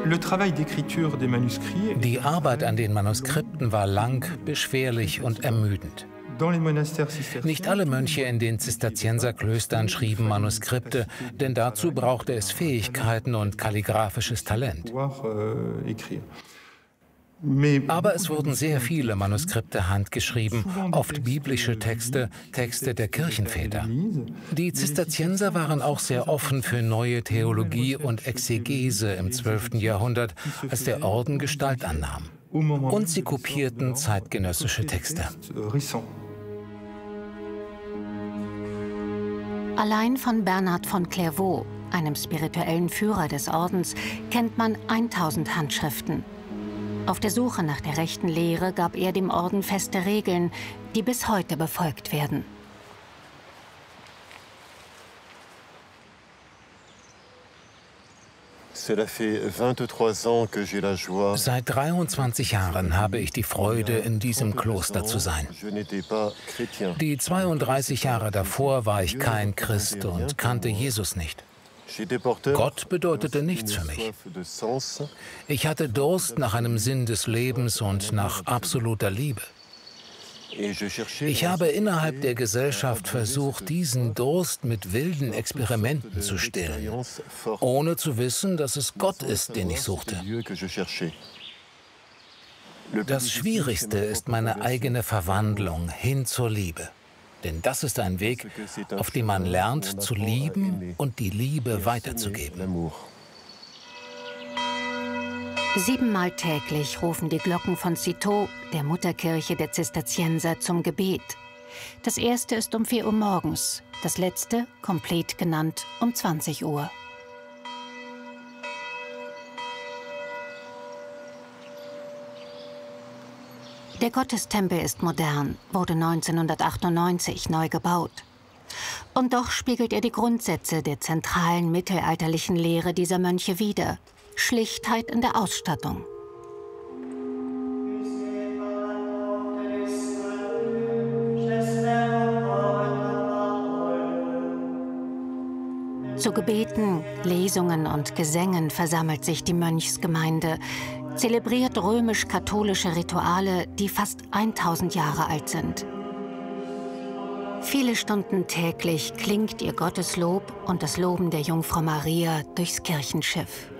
Die Arbeit an den Manuskripten war lang, beschwerlich und ermüdend. Nicht alle Mönche in den Zisterzienserklöstern schrieben Manuskripte, denn dazu brauchte es Fähigkeiten und kalligraphisches Talent. Aber es wurden sehr viele Manuskripte handgeschrieben, oft biblische Texte, Texte der Kirchenväter. Die Zisterzienser waren auch sehr offen für neue Theologie und Exegese im 12. Jahrhundert, als der Orden Gestalt annahm. Und sie kopierten zeitgenössische Texte. Allein von Bernhard von Clairvaux, einem spirituellen Führer des Ordens, kennt man 1000 Handschriften. Auf der Suche nach der rechten Lehre gab er dem Orden feste Regeln, die bis heute befolgt werden. Seit 23 Jahren habe ich die Freude, in diesem Kloster zu sein. Die 32 Jahre davor war ich kein Christ und kannte Jesus nicht. Gott bedeutete nichts für mich. Ich hatte Durst nach einem Sinn des Lebens und nach absoluter Liebe. Ich habe innerhalb der Gesellschaft versucht, diesen Durst mit wilden Experimenten zu stillen, ohne zu wissen, dass es Gott ist, den ich suchte. Das Schwierigste ist meine eigene Verwandlung hin zur Liebe. Denn das ist ein Weg, auf dem man lernt zu lieben und die Liebe weiterzugeben. 7-mal täglich rufen die Glocken von Citeaux, der Mutterkirche der Zisterzienser, zum Gebet. Das erste ist um 4 Uhr morgens, das letzte, komplett genannt, um 20 Uhr. Der Gottestempel ist modern, wurde 1998 neu gebaut. Und doch spiegelt er die Grundsätze der zentralen mittelalterlichen Lehre dieser Mönche wider. Schlichtheit in der Ausstattung. Zu Gebeten, Lesungen und Gesängen versammelt sich die Mönchsgemeinde, zelebriert römisch-katholische Rituale, die fast 1000 Jahre alt sind. Viele Stunden täglich klingt ihr Gotteslob und das Loben der Jungfrau Maria durchs Kirchenschiff.